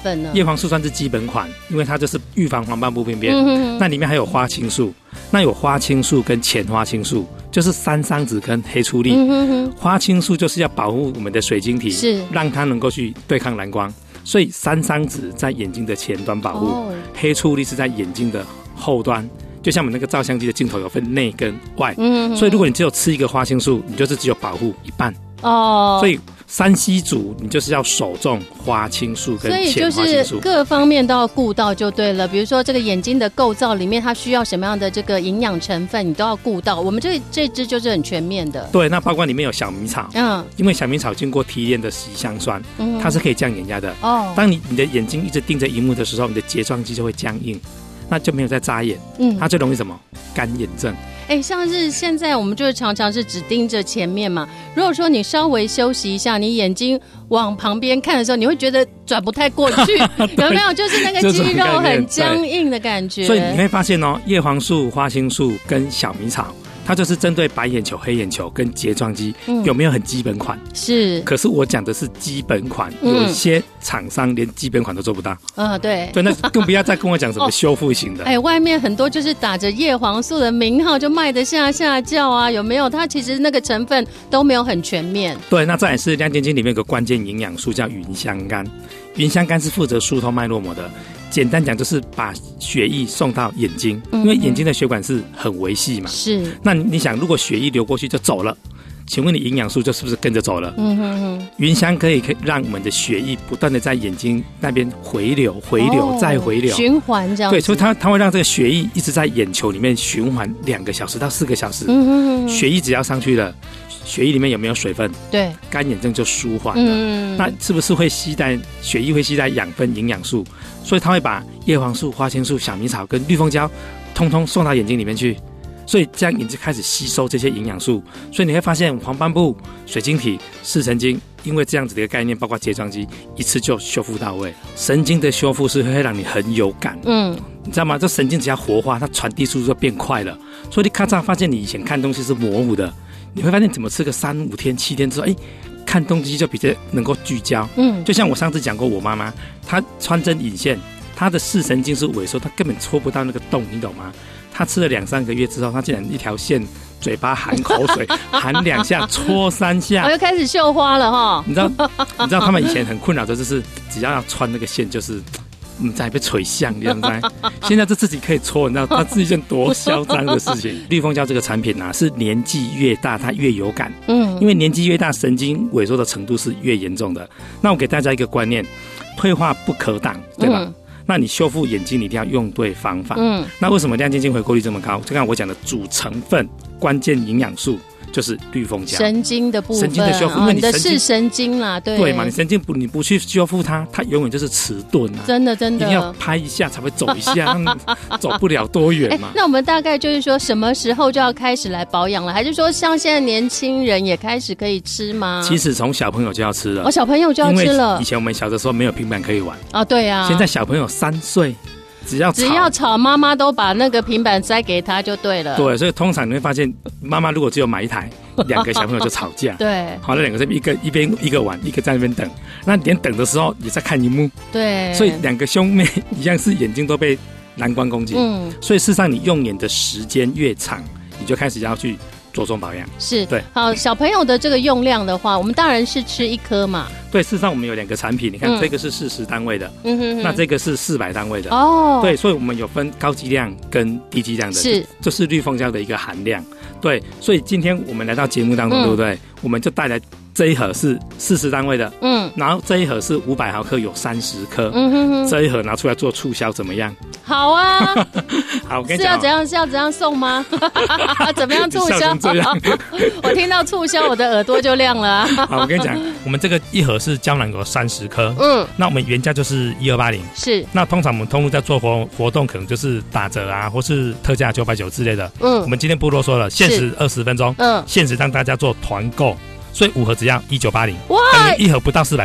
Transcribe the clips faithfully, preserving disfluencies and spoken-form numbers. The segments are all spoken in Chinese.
分呢？ 叶黄素算是基本款，因为它就是预防黄斑部病变。嗯、那里面还有花青素，那有花青素跟前花青素，就是三桑子跟黑粗粒。嗯、花青素就是要保护我们的水晶体，是让它能够去对抗蓝光，所以三桑子在眼睛的前端保护，哦、黑粗粒是在眼睛的后端。就像我们那个照相机的镜头有分内跟外，嗯、所以如果你只有吃一个花青素，你就是只有保护一半。哦，所以三 C 组你就是要首重花青素跟前花青素，所以就是各方面都要顾到就对了。比如说这个眼睛的构造里面它需要什么样的这个营养成分，你都要顾到。我们这这支就是很全面的。 对，那包括里面有小米草，嗯，因为小米草经过提炼的洗香酸，嗯，它是可以降眼压的。哦，当你你的眼睛一直盯着荧幕的时候，你的睫状肌就会僵硬。那就没有在眨眼，嗯，它最容易什么干眼症。 哎、欸，像是现在我们就是常常是只盯着前面嘛。如果说你稍微休息一下，你眼睛往旁边看的时候，你会觉得转不太过去，有没有？就是那个肌肉很僵硬的感觉。 所以你会发现哦，叶黄素、花青素跟小米草。它就是针对白眼球、黑眼球跟睫状肌、嗯、有没有很基本款？是。可是我讲的是基本款，嗯、有些厂商连基本款都做不到。嗯，对。对，那更不要再跟我讲什么修复型的。哎、 哦，外面很多就是打着叶黄素的名号就卖得下下叫啊，有没有？它其实那个成分都没有很全面。 对，那再来是亮晶晶里面有个关键营养素叫芸香苷，芸香苷是负责疏通脉络膜的。简单讲就是把血液送到眼睛，因为眼睛的血管是很微细嘛。是。那你想，如果血液流过去就走了，请问你营养素就是不是跟着走了？嗯哼哼。芸香可以可以让我们的血液不断的在眼睛那边回流、回流、哦、再回流， 循环这样子。 对，所以它它会让这个血液一直在眼球里面循环两个小时到四个小时。嗯哼哼。血液只要上去了。血液里面有没有水分？对，干眼症就舒缓了。嗯，那是不是会携带血液会携带养分、营养素？所以它会把叶黄素、花青素、小米草跟绿蜂胶，通通送到眼睛里面去。所以这样眼睛开始吸收这些营养素。所以你会发现黄斑部、水晶体、视神经，因为这样子的一个概念，包括睫状肌，一次就修复到位。神经的修复是会让你很有感。嗯，你知道吗？这神经只要活化，它传递速度就变快了。所以你咔嚓发现你以前看东西是模糊的。你会发现怎么吃个三五天七天之后，哎，看东西就比较能够聚焦。嗯，就像我上次讲过，我妈妈她穿针引线，她的视神经是萎缩，她根本戳不到那个洞，你懂吗？她吃了两三个月之后，她竟然一条线，嘴巴含口水，含两下，戳三下， 我又开始绣花了哈。 你知道，你知道他们以前很困扰的就是只要要穿那个线，就是。嗯，在被垂像这样子，现在这自己可以戳，你知道，它是一件多嚣张的事情。绿蜂胶这个产品啊，是年纪越大它越有感，嗯，因为年纪越大，神经萎缩的程度是越严重的。那我给大家一个观念，退化不可挡，对吧？嗯，那你修复眼睛，你一定要用对方法。嗯，那为什么亮晶晶回购率这么高？就看我讲的主成分、关键营养素。就是绿蜂胶， 神经的部分， 神经的修复，因为你的视神经啦，对对嘛，你神经不你不去修复它，它永远就是迟钝啊， 真的真的， 一定要拍一下才会走一下，走不了多远嘛。 那我们大概就是说什么时候就要开始来保养了？还是说像现在年轻人也开始可以吃吗？ 其实从小朋友就要吃了， 哦，小朋友就要吃了。 以前我们小的时候没有平板可以玩哦，对啊， 现在小朋友三岁。只要只要吵，妈妈都把那个平板塞给他就对了。 对，所以通常你会发现，妈妈如果只有买一台，两个小朋友就吵架。对，好，那两个这边一个一边一个玩，一个在那边等。那连等的时候也在看荧幕。对，所以两个兄妹一样是眼睛都被蓝光攻击。嗯，所以事实上你用眼的时间越长，你就开始要去着重保养。是，对。好，小朋友的这个用量的话，我们大人是吃一颗嘛？对，事实上我们有两个产品，你看、嗯、这个是四十单位的，嗯哼哼，那这个是四百单位的。哦，对，所以我们有分高剂量跟低剂量的，是，这是绿蜂胶的一个含量。对，所以今天我们来到节目当中，嗯、对不对？我们就带来这一盒是四十单位的，嗯，然后这一盒是五百毫克，有三十颗，嗯哼哼，这一盒拿出来做促销怎么样？好啊，好，我跟你讲、哦，是要怎样是要怎样送吗？怎么样促销？这样我听到促销，我的耳朵就亮了、啊。好，我跟你讲，我们这个一盒是胶囊有三十颗，嗯，那我们原价就是一二八零，是。那通常我们通路在做活活动，可能就是打折啊，或是特价九百九之类的，嗯，我们今天不啰嗦了，限时二十分钟，嗯，限时让大家做团购。所以五盒只要一九八零，哇，一盒不到四百块，哇，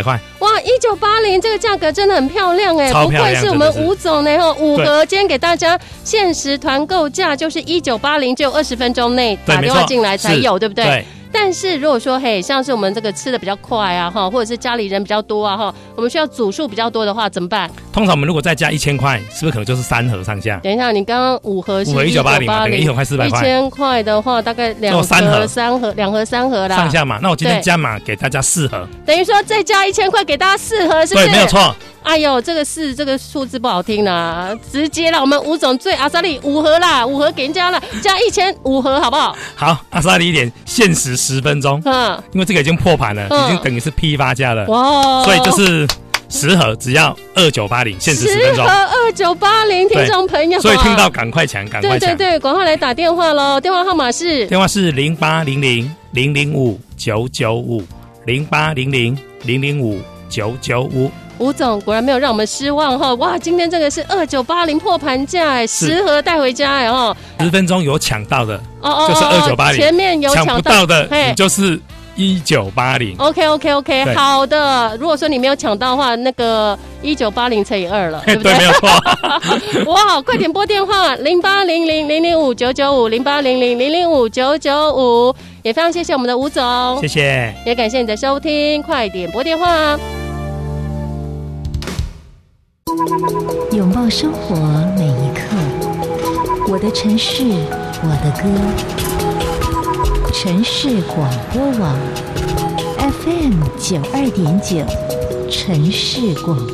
哇，一九八零这个价格真的很漂亮哎， 超漂亮， 不愧是我们吴总呢哈，五盒今天给大家限时团购价就是一九八零，只有二十分钟内打电话进来才有，对不对？ 对。 但是如果说嘿，像是我们这个吃的比较快啊哈，或者是家里人比较多啊哈，我们需要组数比较多的话怎么办？ 通常我们如果再加一千块，是不是可能就是三盒上下？ 等一下，你刚刚五盒是五盒一九八零嘛，等于一盒快四百块。 一千块的话，大概两盒三盒，两盒三盒啦。 上下嘛，那我今天加码给大家四盒， 等于说再加一千块给大家四盒，是不是？ 对，没有错。 哎呦，这个四这个数字不好听啦，直接啦，我们吴总最阿萨利五盒啦，五盒给人家了，加一千五盒好不好？ 好，阿萨利一点，限时十分钟，嗯，因为这个已经破盘了，嗯、已经等于是批发价了，哇，所以就是十盒只要二九八零，限时十分钟，十盒二九八零，听众朋友， 所以听到赶快抢，赶快抢， 对对对，赶快来打电话喽，电话号码是电话是零八零零零零五九九五零八零零零零五九九五。 吴总果然没有让我们失望哈！哇，今天这个是二九八零破盘价哎，十盒带回家哎哦， 十分钟有抢到的，哦哦，就是二九八零， 前面有抢不到的，你就是一九八零。 OK OK OK， 好的。如果说你没有抢到的话，那个一九八零乘以二了，对不对？ 对，没有错。 哇，快点拨电话零八零零零零五九九五零八零零零零五九九五，也非常谢谢我们的吴总， 谢谢， 也感谢你的收听，快点拨电话。 拥抱生活每一刻，我的城市，我的歌。城市广播网 F M 九二点九，城市广